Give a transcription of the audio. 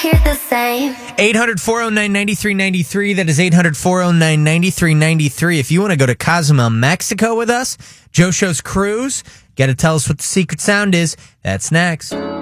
hear the same. 800-409-9393. That is 800-409-9393. If you want to go to Cozumel, Mexico with us, Joe Show's cruise, got to tell us what the secret sound is. That's next.